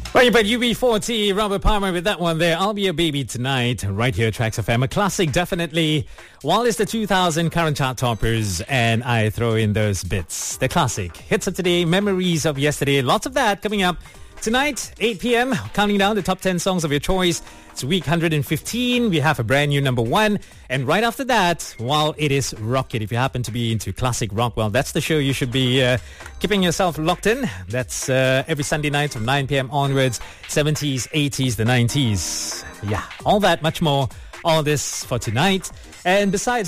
Right, but UB40, Robert Palmer with that one there. I'll Be Your Baby Tonight, right here at Trax FM. A classic, definitely. While it's the 2000 current chart toppers, and I throw in those bits. The classic. Hits of today, memories of yesterday. Lots of that coming up tonight, 8 p.m. Counting down the top 10 songs of your choice. It's week 115. We have a brand new number one. And right after that, while it is Rocket, if you happen to be into classic rock, well, that's the show you should be keeping yourself locked in. That's every Sunday night from 9 p.m. onwards. 70s, 80s, the 90s. Yeah, all that, much more. All this for tonight. And besides